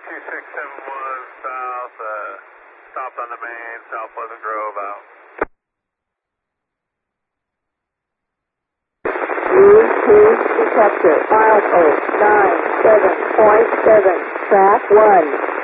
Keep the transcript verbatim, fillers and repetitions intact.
two six seven one south, uh, stopped on the main, South Pleasant Grove out. U two detector, five oh nine seven point seven, track one.